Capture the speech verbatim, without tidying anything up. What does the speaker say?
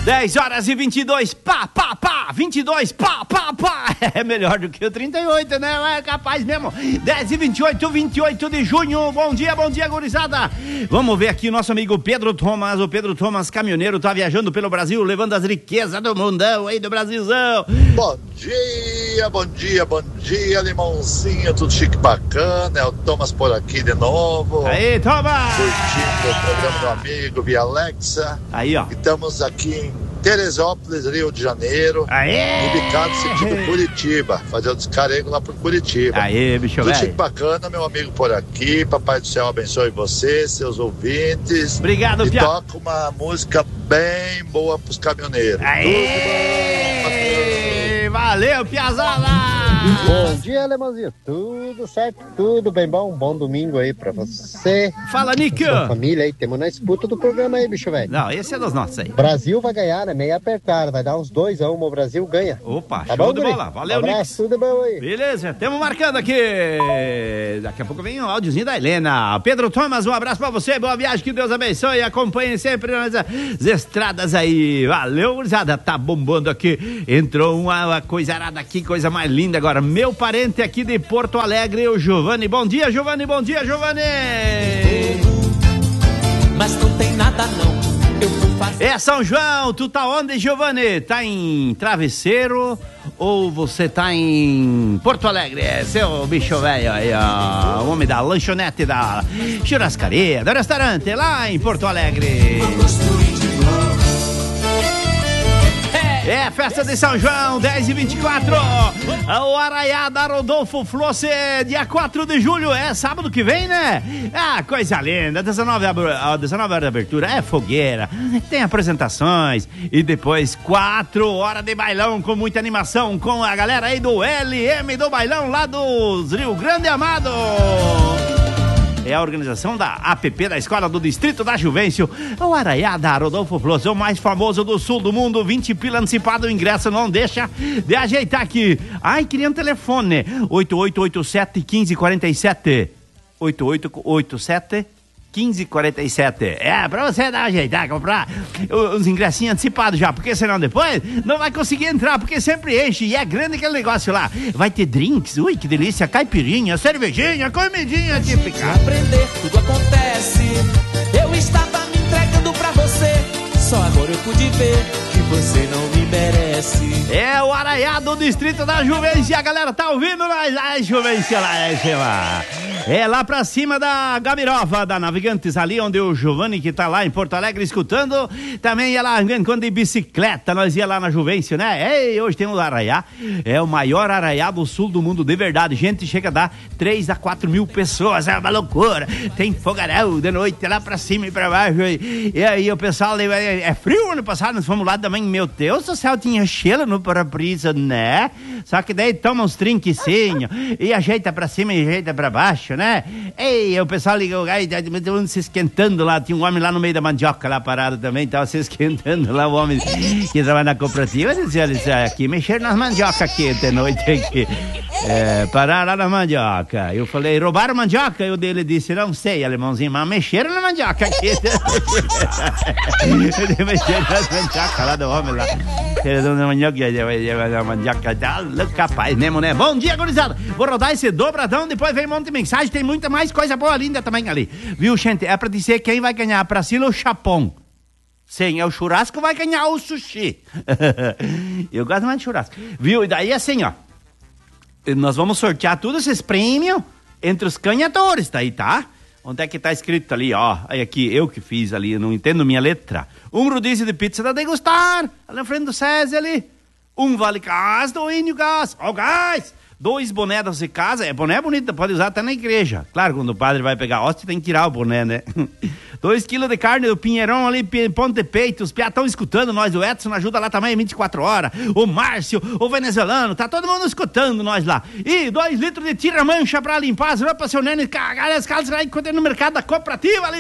dez horas e vinte e dois, pá, pá, pá, vinte e dois, pá, pá, pá, é melhor do que o trinta e oito, né? É capaz mesmo. dez e vinte e oito, vinte e oito de junho, bom dia, bom dia, gurizada. Vamos ver aqui o nosso amigo Pedro Thomas, o Pedro Thomas, caminhoneiro, tá viajando pelo Brasil, levando as riquezas do mundão aí, do Brasilzão. Bom dia, bom dia, bom dia, Limãozinho, tudo chique, bacana, é o Thomas por aqui de novo. Aí, Thomas! Curtindo o programa do amigo via Alexa. Aí, ó. Estamos aqui em Teresópolis, Rio de Janeiro. Aê! Ubicado sentido Curitiba, fazer o descarrego lá pro Curitiba. Aê, bicho tudo velho. chique, bacana, meu amigo por aqui, Papai do Céu abençoe você, seus ouvintes. Obrigado, E Pia. toca uma música bem boa pros caminhoneiros. Aê! Valeu, Piazada! Bom dia, Alemãozinho. Tudo certo, tudo bem bom. Bom domingo aí pra você. Fala, Nico. Sua família aí, temos na disputa do programa aí, bicho velho. Não, esse é dos nossos aí. Brasil vai ganhar, é meio apertado, vai dar uns dois a um, o Brasil ganha. Opa, Tá show bom, de guri? bola. Valeu, Um abraço, Nix. tudo bom aí. Beleza, temos marcando aqui. Daqui a pouco vem o áudiozinho da Helena. Pedro Thomas, um abraço pra você, boa viagem, que Deus abençoe e acompanhe sempre nas estradas aí. Valeu, gurizada, tá bombando aqui. Entrou uma, uma coisa arada aqui, coisa mais linda agora. Meu parente aqui de Porto Alegre, o Giovanni. Bom dia, Giovanni, bom dia, Giovanni. Mas não tem nada não. Eu vou fazer. É São João, tu tá onde, Giovanni? Tá em Travesseiro ou você tá em Porto Alegre? É seu bicho velho aí, ó, o homem da lanchonete, da churrascaria, do restaurante lá em Porto Alegre. É, festa de São João, dez e vinte e quatro. O Arraiá da Rodolfo Flosse, dia quatro de julho, é sábado que vem, né? Ah, coisa linda, dezenove horas de abertura, é fogueira, tem apresentações e depois quatro horas de bailão com muita animação com a galera aí do L M do bailão lá do Rio Grande Amado. É a organização da A P P da Escola do Distrito da Juvencio. O Arraiá da Rodolfo Flosse, o mais famoso do sul do mundo. vinte pila antecipado, o ingresso não deixa de ajeitar aqui. Ai, queria um telefone. oito oito oito sete, um cinco quatro sete. oito oito oito sete, um cinco quatro sete. É, pra você dar uma ajeitada, comprar uns ingressinhos antecipados já, porque senão depois não vai conseguir entrar, porque sempre enche e é grande aquele negócio lá. Vai ter drinks, ui, que delícia, caipirinha, cervejinha, comidinha típica. Aprender, tudo acontece. Eu estava me entregando pra você. Só agora eu pude ver que você não me merece. É o Arraiá do Distrito da Juvencio, a galera tá ouvindo nós lá em Juvencio, lá em cima. É lá pra cima da Gamirova, da Navegantes, ali onde o Giovanni, que tá lá em Porto Alegre escutando, também ia lá andando de bicicleta, nós ia lá na Juvencio, né? Ei, hoje tem o Arraiá, é o maior Arraiá do sul do mundo, de verdade, gente chega a dar três a quatro mil pessoas, é uma loucura, tem fogaréu de noite lá pra cima e pra baixo, e, e aí o pessoal, é, é frio, ano passado nós fomos lá também, meu Deus do céu, tinha gelo no para-brisa, né? Só que daí toma uns trinquecinhos e ajeita pra cima e ajeita pra baixo, né? Ei, o pessoal ligou, aí, se esquentando lá, tinha um homem lá no meio da mandioca lá parado também, tava se esquentando lá, o homem que trabalha na cooperativa, dizia, dizia aqui, mexer nas mandiocas aqui de noite aqui, é, parar lá na mandioca. Eu falei, roubaram mandioca? E o dele disse, não sei, alemãozinho, mas mexeram na mandioca aqui. Mexeram nas mandiocas lá do homem lá. Na mandioca, tá capaz mesmo, né? Bom dia, gurizada. Vou rodar esse dobradão, depois vem um monte de mensagem, tem muita mais coisa boa linda também ali. Viu, gente? É pra dizer quem vai ganhar, Priscila ou Chapon? Sim, é o churrasco vai ganhar o sushi. Eu gosto mais de churrasco. Viu? E daí assim, ó, nós vamos sortear todos esses prêmios entre os ganhadores, tá aí, tá? Onde é que tá escrito ali, ó? Aí aqui, eu que fiz ali, eu não entendo minha letra. Um rodízio de pizza da Degustar, ali na frente do César ali. Um vale gás do Inho Gás. Ó, gás! Dois bonés de casa, é boné bonito, pode usar até na igreja. Claro, quando o padre vai pegar a hóstia, tem que tirar o boné, né? Dois quilos de carne do Pinheirão ali, ponto de peito. Os piá estão escutando nós, o Edson ajuda lá também, vinte e quatro horas. O Márcio, o venezuelano, tá todo mundo escutando nós lá. E dois litros de tira-mancha pra limpar as roupas, seu Nene, cagar as calças lá enquanto no mercado da cooperativa ali